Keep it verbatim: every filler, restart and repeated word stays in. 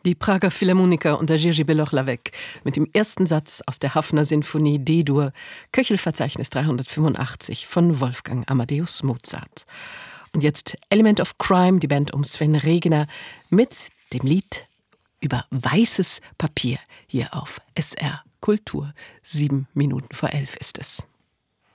Die Prager Philharmoniker unter Jiří Beloch-Lavek mit dem ersten Satz aus der Haffner Sinfonie D-Dur, Köchelverzeichnis dreihundertfünfundachtzig von Wolfgang Amadeus Mozart. Und jetzt Element of Crime, die Band um Sven Regner mit dem Lied über weißes Papier hier auf S R Kultur. Sieben Minuten vor elf ist es.